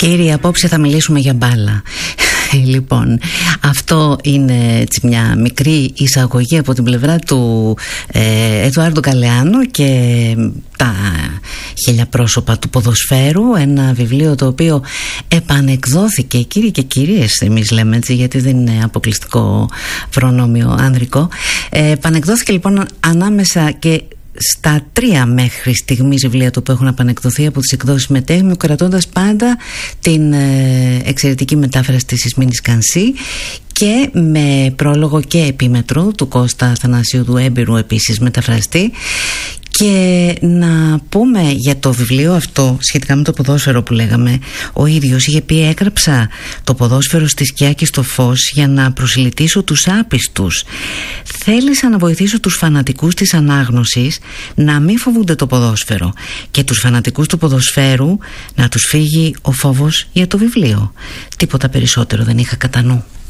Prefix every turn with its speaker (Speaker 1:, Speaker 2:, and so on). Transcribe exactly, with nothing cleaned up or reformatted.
Speaker 1: Κύριε, απόψε θα μιλήσουμε για μπάλα. Λοιπόν, αυτό είναι έτσι μια μικρή εισαγωγή από την πλευρά του ε, Εδουάρντο Γκαλεάνο και τα χίλια πρόσωπα του ποδοσφαίρου. Ένα βιβλίο το οποίο επανεκδόθηκε, κύριοι και κυρίες εμείς λέμε έτσι, γιατί δεν είναι αποκλειστικό προνόμιο άνδρικο. ε, Επανεκδόθηκε λοιπόν ανάμεσα και στα τρία μέχρι στιγμής βιβλία του που έχουν επανεκδοθεί από τις εκδόσεις Μετέχμιο, κρατώντας πάντα την ε, εξαιρετική μετάφραση της Ισμήνης Κανσή και με πρόλογο και επίμετρο του Κώστα Αθανασίου, του έμπειρου επίσης μεταφραστή. Και να πούμε για το βιβλίο αυτό σχετικά με το ποδόσφαιρο που λέγαμε, ο ίδιος είχε πει: έγραψα το ποδόσφαιρο στη σκιά και στο φως για να προσελητήσω τους άπιστους. Θέλησα να βοηθήσω τους φανατικούς της ανάγνωσης να μην φοβούνται το ποδόσφαιρο και τους φανατικούς του ποδοσφαίρου να τους φύγει ο φόβος για το βιβλίο. Τίποτα περισσότερο δεν είχα κατά νου.